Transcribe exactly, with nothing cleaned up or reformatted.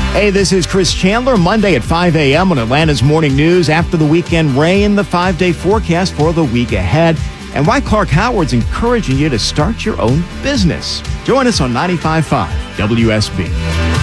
Hey, this is Chris Chandler, Monday at five a.m. on Atlanta's Morning News. After the weekend rain, the five-day forecast for the week ahead, and why Clark Howard's encouraging you to start your own business. Join us on ninety-five point five W S B.